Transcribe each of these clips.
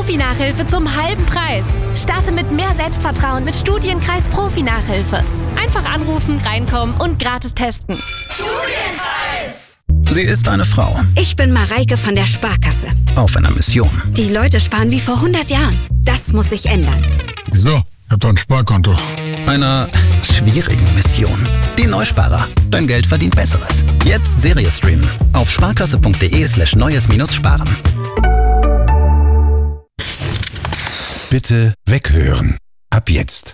Profi-Nachhilfe zum halben Preis. Starte mit mehr Selbstvertrauen mit Studienkreis Profi-Nachhilfe. Einfach anrufen, reinkommen und gratis testen. Studienpreis! Sie ist eine Frau. Ich bin Mareike von der Sparkasse. Auf einer Mission. Die Leute sparen wie vor 100 Jahren. Das muss sich ändern. Wieso? Ich hab doch ein Sparkonto. Einer schwierigen Mission. Die Neusparer. Dein Geld verdient Besseres. Jetzt Serie streamen. Auf sparkasse.de/neues-sparen. Bitte weghören. Ab jetzt.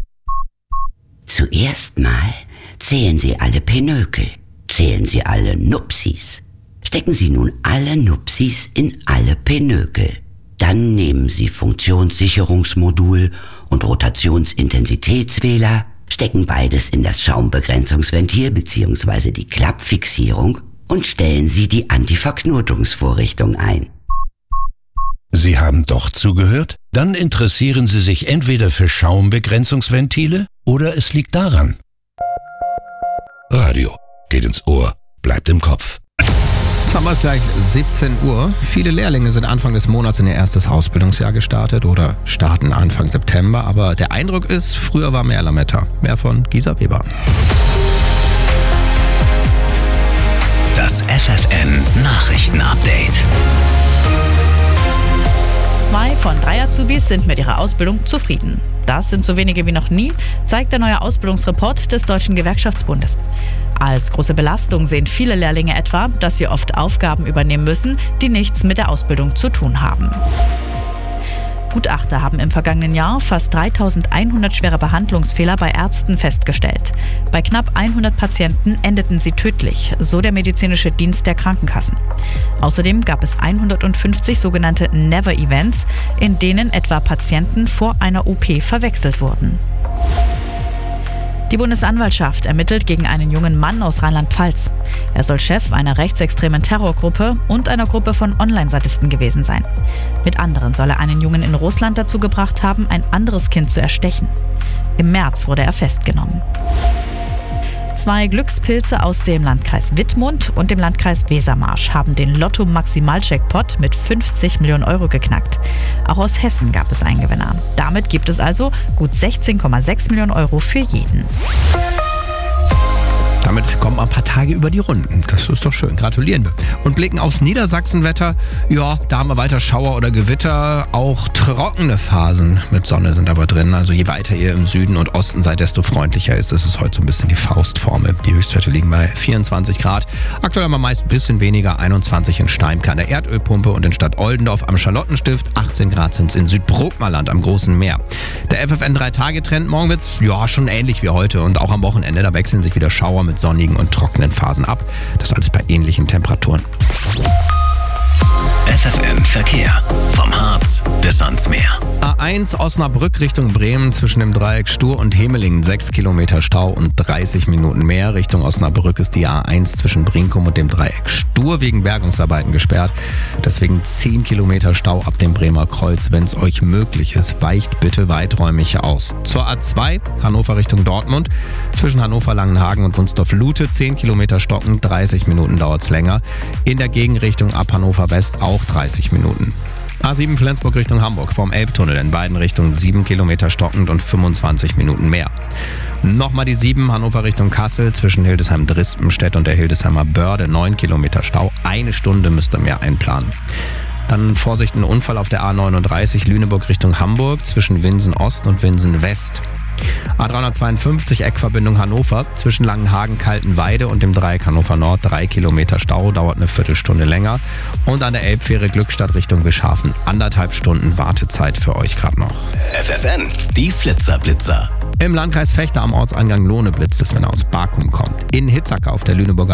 Zuerst mal zählen Sie alle Pinökel. Zählen Sie alle Nupsis. Stecken Sie nun alle Nupsis in alle Pinökel. Dann nehmen Sie Funktionssicherungsmodul und Rotationsintensitätswähler, stecken beides in das Schaumbegrenzungsventil bzw. die Klappfixierung und stellen Sie die Antiverknotungsvorrichtung ein. Sie haben doch zugehört? Dann interessieren Sie sich entweder für Schaumbegrenzungsventile oder es liegt daran. Radio geht ins Ohr, bleibt im Kopf. Jetzt haben wir es gleich 17 Uhr. Viele Lehrlinge sind Anfang des Monats in ihr erstes Ausbildungsjahr gestartet oder starten Anfang September. Aber der Eindruck ist, früher war mehr Lametta. Mehr von Gisa Weber. Das FFN Nachrichtenupdate. 2 von 3 Azubis sind mit ihrer Ausbildung zufrieden. Das sind so wenige wie noch nie, zeigt der neue Ausbildungsreport des Deutschen Gewerkschaftsbundes. Als große Belastung sehen viele Lehrlinge etwa, dass sie oft Aufgaben übernehmen müssen, die nichts mit der Ausbildung zu tun haben. Gutachter haben im vergangenen Jahr fast 3100 schwere Behandlungsfehler bei Ärzten festgestellt. Bei knapp 100 Patienten endeten sie tödlich, so der medizinische Dienst der Krankenkassen. Außerdem gab es 150 sogenannte Never-Events, in denen etwa Patienten vor einer OP verwechselt wurden. Die Bundesanwaltschaft ermittelt gegen einen jungen Mann aus Rheinland-Pfalz. Er soll Chef einer rechtsextremen Terrorgruppe und einer Gruppe von Online-Sadisten gewesen sein. Mit anderen soll er einen Jungen in Russland dazu gebracht haben, ein anderes Kind zu erstechen. Im März wurde er festgenommen. 2 Glückspilze aus dem Landkreis Wittmund und dem Landkreis Wesermarsch haben den Lotto-Maximal-Jackpot mit 50 Millionen Euro geknackt. Auch aus Hessen gab es einen Gewinner. Damit gibt es also gut 16,6 Millionen Euro für jeden. Damit kommen ein paar Tage über die Runden. Das ist doch schön. Gratulieren wir. Und blicken aufs Niedersachsenwetter. Ja, da haben wir weiter Schauer oder Gewitter. Auch trockene Phasen mit Sonne sind aber drin. Also je weiter ihr im Süden und Osten seid, desto freundlicher ist es. Das ist heute so ein bisschen die Faustformel. Die Höchstwerte liegen bei 24 Grad. Aktuell haben wir meist ein bisschen weniger. 21 in Steimke an der Erdölpumpe und in Stadt Oldendorf am Charlottenstift. 18 Grad sind es in Südbruckmarland am Großen Meer. Der FFN 3-Tage-Trend morgen wird's ja schon ähnlich wie heute. Und auch am Wochenende, da wechseln sich wieder Schauer mit sonnigen und trockenen Phasen ab. Das alles bei ähnlichen Temperaturen. FFN Verkehr. Vom Harz bis ans Meer. A1 Osnabrück Richtung Bremen zwischen dem Dreieck Stur und Hemelingen 6 Kilometer Stau und 30 Minuten mehr. Richtung Osnabrück ist die A1 zwischen Brinkum und dem Dreieck Stur wegen Bergungsarbeiten gesperrt. Deswegen 10 Kilometer Stau ab dem Bremer Kreuz. Wenn es euch möglich ist, weicht bitte weiträumig aus. Zur A2 Hannover Richtung Dortmund zwischen Hannover-Langenhagen und Wunsdorf-Lute 10 Kilometer stocken, 30 Minuten dauert es länger. In der Gegenrichtung ab Hannover West auch 30 Minuten. A7 Flensburg Richtung Hamburg vom Elbtunnel in beiden Richtungen 7 Kilometer stockend und 25 Minuten mehr. Nochmal die 7 Hannover Richtung Kassel zwischen Hildesheim-Drispenstedt und der Hildesheimer Börde 9 Kilometer Stau. 1 Stunde müsst ihr mehr einplanen. Dann Vorsicht, ein Unfall auf der A39 Lüneburg Richtung Hamburg zwischen Winsen Ost und Winsen West. A352 Eckverbindung Hannover zwischen Langenhagen-Kaltenweide und dem Dreieck Hannover Nord 3 Kilometer Stau, dauert eine Viertelstunde länger. Und an der Elbfähre Glückstadt Richtung Wischhafen 1,5 Stunden Wartezeit für euch gerade noch. FFN, die Flitzer-Blitzer. Im Landkreis Vechta am Ortseingang Lohne blitzt es, wenn er aus Bakum kommt. In Hitzacker auf der Lüneburger